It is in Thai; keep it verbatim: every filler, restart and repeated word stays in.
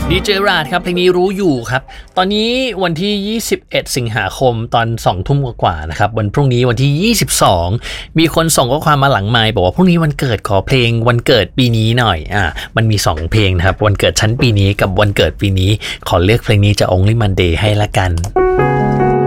ดีเจราดครับเพลงนี้รู้อยู่ครับตอนนี้วันที่ยี่สิบเอ็ดสิงหาคมตอนสองทุ่มกว่าๆนะครับวันพรุ่งนี้วันที่ยี่สิบสองมีคนส่งข้อความมาหลังไมค์บอกว่าพรุ่งนี้วันเกิดขอเพลงวันเกิดปีนี้หน่อยอ่ามันมีสองเพลงนะครับวันเกิดชั้นปีนี้กับวันเกิดปีนี้ขอเลือกเพลงนี้จาก Only Monday ให้ละกัน